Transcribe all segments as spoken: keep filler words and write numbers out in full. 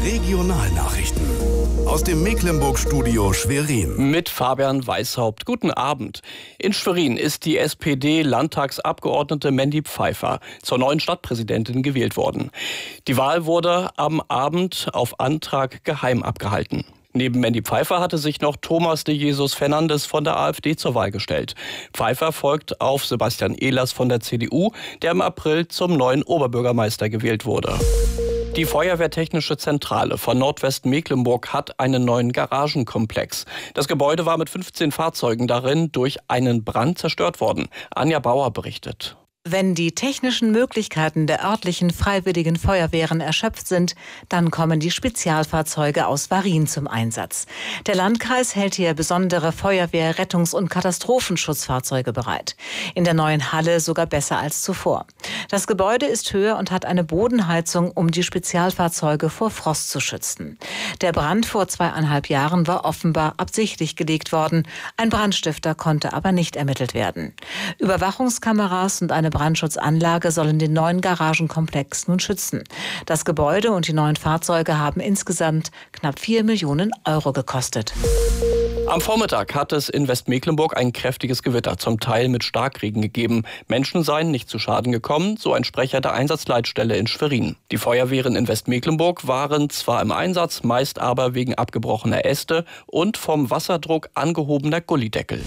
Regionalnachrichten aus dem Mecklenburg-Studio Schwerin. Mit Fabian Weishaupt. Guten Abend. In Schwerin ist die S P D-Landtagsabgeordnete Mandy Pfeiffer zur neuen Stadtpräsidentin gewählt worden. Die Wahl wurde am Abend auf Antrag geheim abgehalten. Neben Mandy Pfeiffer hatte sich noch Thomas de Jesus Fernandes von der AfD zur Wahl gestellt. Pfeiffer folgt auf Sebastian Ehlers von der C D U, der im April zum neuen Oberbürgermeister gewählt wurde. Die Feuerwehrtechnische Zentrale von Nordwestmecklenburg hat einen neuen Garagenkomplex. Das Gebäude war mit fünfzehn Fahrzeugen darin durch einen Brand zerstört worden. Anja Bauer berichtet. Wenn die technischen Möglichkeiten der örtlichen freiwilligen Feuerwehren erschöpft sind, dann kommen die Spezialfahrzeuge aus Warin zum Einsatz. Der Landkreis hält hier besondere Feuerwehr-, Rettungs- und Katastrophenschutzfahrzeuge bereit. In der neuen Halle sogar besser als zuvor. Das Gebäude ist höher und hat eine Bodenheizung, um die Spezialfahrzeuge vor Frost zu schützen. Der Brand vor zweieinhalb Jahren war offenbar absichtlich gelegt worden. Ein Brandstifter konnte aber nicht ermittelt werden. Überwachungskameras und eine Brandschutzanlage sollen den neuen Garagenkomplex nun schützen. Das Gebäude und die neuen Fahrzeuge haben insgesamt knapp vier Millionen Euro gekostet. Am Vormittag hat es in Westmecklenburg ein kräftiges Gewitter, zum Teil mit Starkregen gegeben. Menschen seien nicht zu Schaden gekommen, so ein Sprecher der Einsatzleitstelle in Schwerin. Die Feuerwehren in Westmecklenburg waren zwar im Einsatz, meist aber wegen abgebrochener Äste und vom Wasserdruck angehobener Gullydeckel.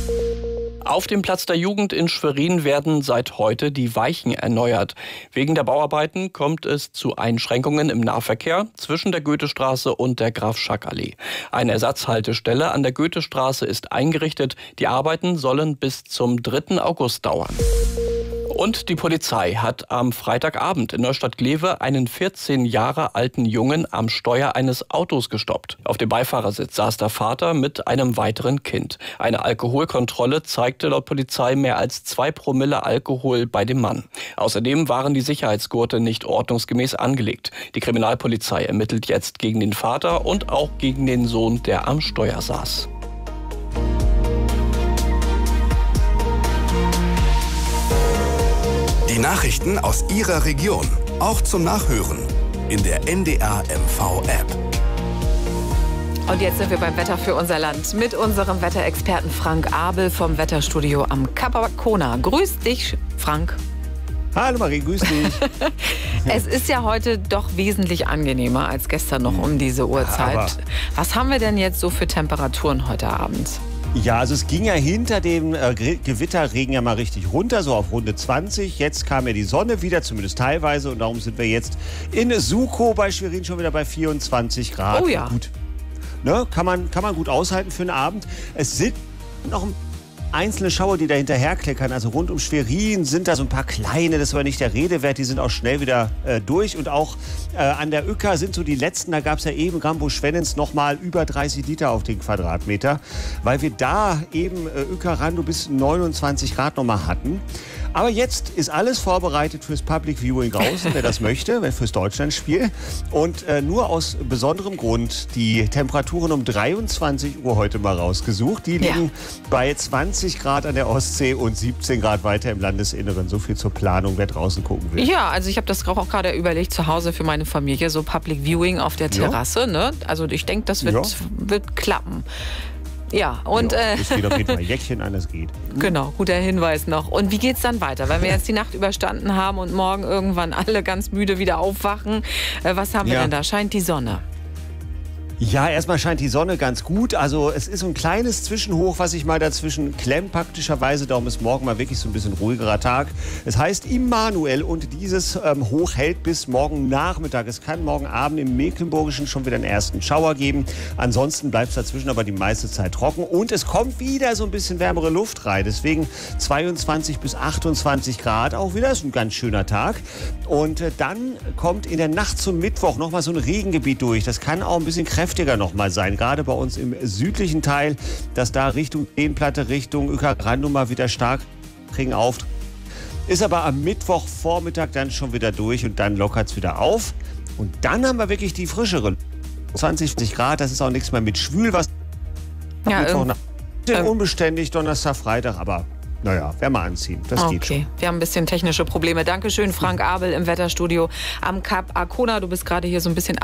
Auf dem Platz der Jugend in Schwerin werden seit heute die Weichen erneuert. Wegen der Bauarbeiten kommt es zu Einschränkungen im Nahverkehr zwischen der Goethestraße und der Graf-Schack-Allee. Eine Ersatzhaltestelle an der Goethestraße ist eingerichtet. Die Arbeiten sollen bis zum dritten August dauern. Und die Polizei hat am Freitagabend in Neustadt-Glewe einen vierzehn Jahre alten Jungen am Steuer eines Autos gestoppt. Auf dem Beifahrersitz saß der Vater mit einem weiteren Kind. Eine Alkoholkontrolle zeigte laut Polizei mehr als zwei Promille Alkohol bei dem Mann. Außerdem waren die Sicherheitsgurte nicht ordnungsgemäß angelegt. Die Kriminalpolizei ermittelt jetzt gegen den Vater und auch gegen den Sohn, der am Steuer saß. Die Nachrichten aus Ihrer Region, auch zum Nachhören in der N D R M V-App. Und jetzt sind wir beim Wetter für unser Land mit unserem Wetterexperten Frank Abel vom Wetterstudio am Kap Arkona. Grüß dich, Frank. Hallo Marie, grüß dich. Es ist ja heute doch wesentlich angenehmer als gestern noch um diese Uhrzeit. Aber was haben wir denn jetzt so für Temperaturen heute Abend? Ja, also es ging ja hinter dem äh, Gewitterregen ja mal richtig runter, so auf Runde zwanzig. Jetzt kam ja die Sonne wieder, zumindest teilweise. Und darum sind wir jetzt in Sukow bei Schwerin schon wieder bei vierundzwanzig Grad. Oh ja. Gut. Ne, kann man, kann man gut aushalten für einen Abend. Es sind noch ein einzelne Schauer, die da hinterherkleckern. Also rund um Schwerin sind da so ein paar kleine, das war nicht der Rede wert, die sind auch schnell wieder äh, durch. Und auch äh, an der Uecker sind so die letzten, da gab es ja eben Rambo-Schwennens nochmal über dreißig Liter auf den Quadratmeter, weil wir da eben äh, Uecker-Rando bis neunundzwanzig Grad nochmal hatten. Aber jetzt ist alles vorbereitet fürs Public Viewing draußen, wer das möchte, fürs Deutschlandspiel. Und äh, nur aus besonderem Grund die Temperaturen um dreiundzwanzig Uhr heute mal rausgesucht. Die liegen ja bei zwanzig Grad an der Ostsee und siebzehn Grad weiter im Landesinneren. So viel zur Planung, wer draußen gucken will. Ja, also ich habe das auch gerade überlegt, zu Hause für meine Familie, so Public Viewing auf der Terrasse. Ja. Ne? Also ich denke, das wird, ja. wird klappen. Ja, und ja, äh, es geht auf jeden Fall Jäckchen an, es geht. Genau, guter Hinweis noch. Und wie geht's dann weiter? Wenn wir jetzt die Nacht überstanden haben und morgen irgendwann alle ganz müde wieder aufwachen, äh, was haben wir ja. denn da? Scheint die Sonne? Ja, erstmal scheint die Sonne ganz gut. Also es ist so ein kleines Zwischenhoch, was sich mal dazwischen klemmt praktischerweise. Darum ist morgen mal wirklich so ein bisschen ruhigerer Tag. Es heißt Immanuel und dieses ähm, Hoch hält bis morgen Nachmittag. Es kann morgen Abend im Mecklenburgischen schon wieder einen ersten Schauer geben. Ansonsten bleibt es dazwischen aber die meiste Zeit trocken. Und es kommt wieder so ein bisschen wärmere Luft rein. Deswegen zweiundzwanzig bis achtundzwanzig Grad auch wieder. Das ist ein ganz schöner Tag. Und äh, dann kommt in der Nacht zum Mittwoch nochmal so ein Regengebiet durch. Das kann auch ein bisschen kräftiger noch mal sein, gerade bei uns im südlichen Teil, dass da Richtung Seenplatte, Richtung Uecker-Rando mal wieder stark Regen auf. Ist aber am Mittwochvormittag dann schon wieder durch und dann lockert es wieder auf. Und dann haben wir wirklich die frischere zwanzig Grad, das ist auch nichts mehr mit schwül, was ja, Mittwoch nach ähm, unbeständig, Donnerstag, Freitag, aber naja, Wärme anziehen, das okay. geht schon. Wir haben ein bisschen technische Probleme. Dankeschön, Frank Abel im Wetterstudio am Kap Arkona. Du bist gerade hier so ein bisschen